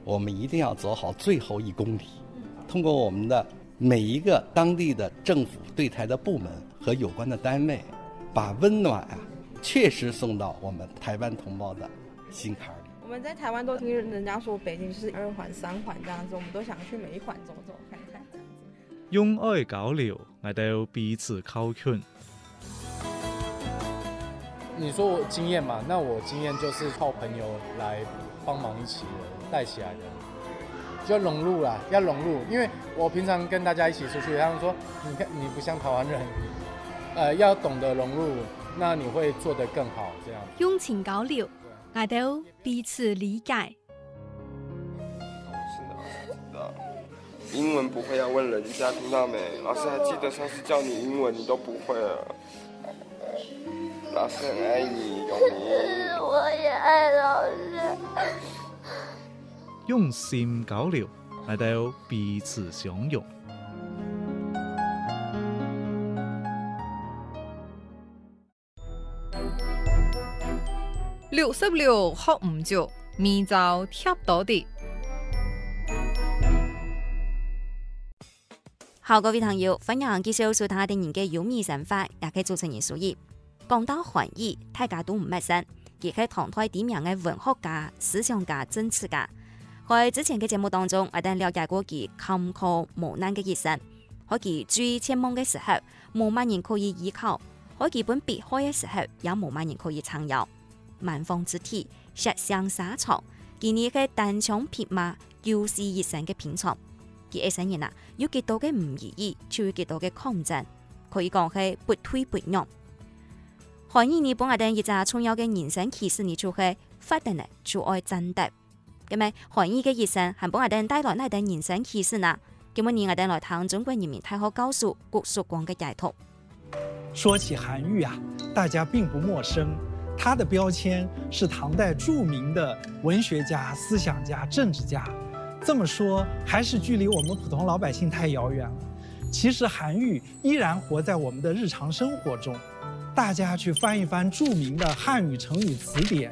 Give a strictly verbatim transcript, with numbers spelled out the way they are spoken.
我们一定要走好最后一公里，通过我们的每一个当地的政府对台的部门和有关的单位，把温暖啊确实送到我们台湾同胞的心坎里。 我们在台湾都听人家说北京就是二环三环这样子，我们都想去每一环走走看看这样子。 用愛交流，我哋彼此靠近。 你说我经验嘛，那我经验就是靠朋友来帮忙一起带起来的，就要融入啦，要融入。因为我平常跟大家一起出去，他们说你看你不像台湾人，呃，要懂得融入，那你会做得更好。这样用情交流，我哋彼此理解。 英文不会要问人家，听到没？老师还记得上次教你英文，你都不会了。老师很爱你，永明。 我也爱老师。 用心交流，我哋彼此相容。 六十六學唔足，面就貼到啲。 好，各位朋友，歡迎繼續收睇電影嘅有味想法，也可以做成人數意。講到韓愈，大家都唔陌生，佢係唐代知名嘅文學家、思想家、政治家。喺之前嘅節目當中，我哋了解過佢坎坷磨難嘅一生，喺佢最千忙嘅時候，冇乜人可以依靠；喺佢本別開嘅時候，也冇乜人可以撐腰。萬方之體，石上沙場，佢呢係單槍匹馬、救世一生嘅拼場。佢一生人啊，有幾多嘅唔如意，就有幾多嘅抗戰，可以講係不退不讓。韓愈呢本我哋一隻重要嘅人生啟示呢，就係發定呢就愛爭奪。咁咪韓愈嘅一生係幫我哋帶來哪啲人生啟示呢？咁麼呢我哋來聽中國人民大學教授郭淑光嘅解讀。 說起韓愈啊，大家並不陌生。他的標籤是唐代著名的文學家、思想家、政治家。這麼說，還是距離我們普通老百姓太遙遠了。其實韓愈依然活在我們的日常生活中。大家去翻一翻著名的漢語成語詞典，